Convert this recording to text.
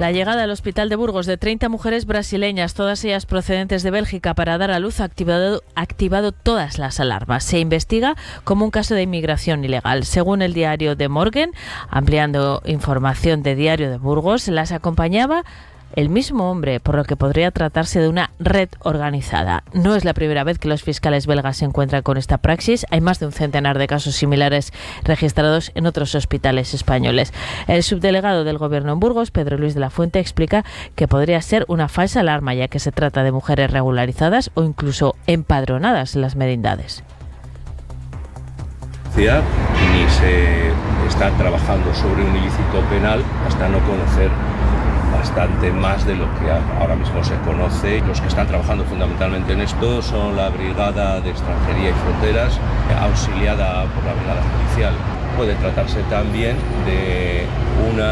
La llegada al hospital de Burgos de 30 mujeres brasileñas, todas ellas procedentes de Bélgica, para dar a luz ha activado todas las alarmas. Se investiga como un caso de inmigración ilegal. Según el diario The Morgen, ampliando información de Diario de Burgos, las acompañaba el mismo hombre, por lo que podría tratarse de una red organizada. No es la primera vez que los fiscales belgas se encuentran con esta praxis. Hay más de un centenar de casos similares registrados en otros hospitales españoles. El subdelegado del Gobierno en Burgos, Pedro Luis de la Fuente, explica que podría ser una falsa alarma, ya que se trata de mujeres regularizadas o incluso empadronadas en las merindades. Ni se está trabajando sobre un ilícito penal hasta no conocer bastante más de lo que ahora mismo se conoce. Los que están trabajando fundamentalmente en esto son la Brigada de Extranjería y Fronteras, auxiliada por la Brigada Judicial. Puede tratarse también de una